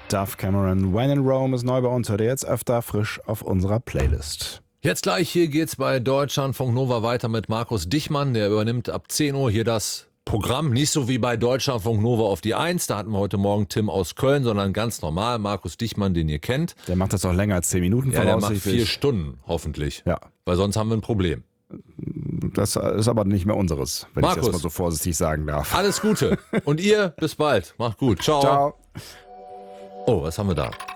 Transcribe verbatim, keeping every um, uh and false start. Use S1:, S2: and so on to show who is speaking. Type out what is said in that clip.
S1: Dove Cameron, When in Rome ist neu bei uns, hört ihr jetzt öfter frisch auf unserer Playlist.
S2: Jetzt gleich, hier geht's bei Deutschlandfunk Nova weiter mit Markus Dichmann, der übernimmt ab zehn Uhr hier das Programm. Nicht so wie bei Deutschlandfunk Nova auf die Eins, da hatten wir heute Morgen Tim aus Köln, sondern ganz normal Markus Dichmann, den ihr kennt.
S1: Der macht das auch länger als zehn Minuten
S2: Ja, der macht
S1: voraussichtlich.
S2: vier Stunden, hoffentlich.
S1: Ja.
S2: Weil sonst haben wir ein Problem.
S1: Das ist aber nicht mehr unseres, wenn
S2: Markus.
S1: ich das mal so vorsichtig sagen darf.
S2: Alles Gute. Und ihr, bis bald. Macht gut. Ciao.
S1: Ciao.
S2: Oh, was haben wir da?